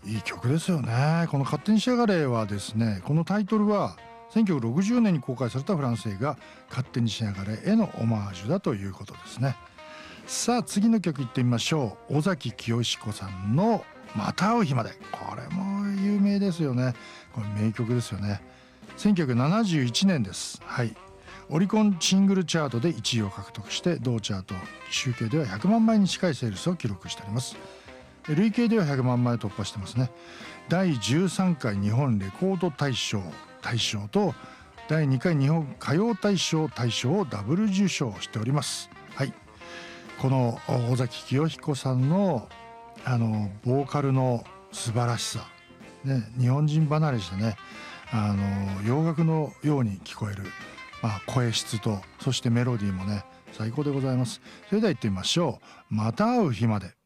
いい曲ですよね。この勝手にしやがれはですね、このタイトルは1960年に公開されたフランス映画勝手にしやがれへのオマージュだということですね。さあ次の曲いってみましょう。尾崎清彦さんのまた会う日まで。これも有名ですよね。これ名曲ですよね。1971年です。はい、オリコンシングルチャートで1位を獲得して、同チャート集計では100万枚に近いセールスを記録しております。累計では100万枚突破してますね。第13回日本レコード大賞と第2回日本歌謡大賞をダブル受賞しております。はい、この尾崎清彦さんのボーカルの素晴らしさ、ね、日本人離れしてね、洋楽のように聞こえる、声質とそしてメロディーもね最高でございます。それでは行ってみましょう。また会う日まで。